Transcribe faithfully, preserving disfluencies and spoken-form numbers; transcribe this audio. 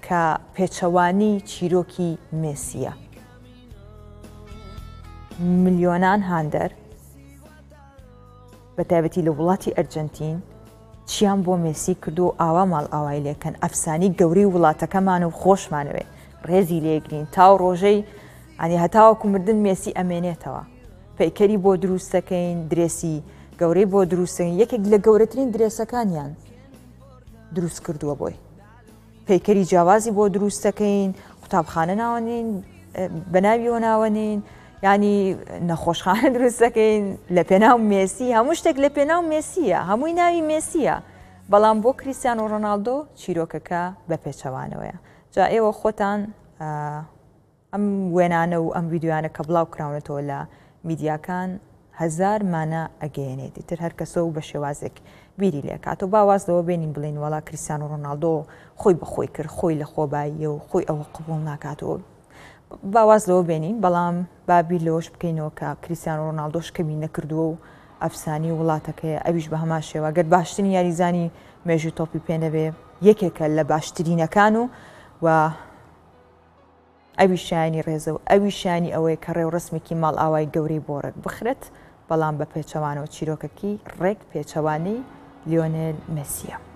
کە پێچەوانی چیرۆکی مێسیە. ملیۆنان هاندەر بە تایبەتی لە وڵاتی ئەرجەنتین چیان بۆ مێسی کردو و ئاوا ماڵ ئاوای لێکەن ئەفسانی گەورەی وڵاتەکەمان و خۆشمانەوێ ڕێزی لێگرین تاو ڕۆژەی ئەنی هەتاوەکو مردن مێسی ئەمێنێتەوە پەیکەری بۆ دروستەکەین درێسی گەورەی بۆ دروستەکەین یەکێک لە گەورەترین درێسەکانیان دروست کردووە بۆی پەیکەری جیاوازی بۆ دروستەکەین قوتابخانە ناوەنین بەناویەوە ناوەنین ینی نەخۆشخانە دروستەکەین لە پێناو مێسی هەموو شتێک لە پێناو مێسیە هەمووی ناوی مێسیە بەڵام بۆ کریستیانۆ ڕۆناڵدۆ چیرۆکەکە بە پێچەوانەوەیە جا ئێوە خۆتان ئەم وێنانە و ئەم ویددیوانە کە بڵاو کراونەتەوە لە میدیاکان هەزار مانە ئەگەیەنێت دیتر هەر کەسە و بە شێوازێک بیری لێکات و باوازەوە بێنین بڵین وڵا کریستیانۆ ڕۆناڵدۆ خۆی بەخۆی کرد خۆی لە خۆباییە و خۆی ئەوە قبوڵ ناکاتەوە باواز لەوە بێنین بەڵام بابی لەوەش بکەینەوە کە کریستیانۆ ڕۆناڵدۆ شکەمی نەکردووە و ئەفسانی وڵاتەکەی ئەویش بە هەمان شێوە گەر باشترین یاریزانی مێژوو تۆپی پێ نەبێ یەکێکە لە باشترینەکان و و ئەوی شایانی ڕێزە و ئەوی شانی ئەوەیە کە ڕێوڕسمێکی ماڵ ئاوای گەورەی بۆ ڕێک بخرێت بەڵام بە پێچەوانەوە چیرۆکەکی ڕێک پێچەوانی لیۆنێل مێسیە.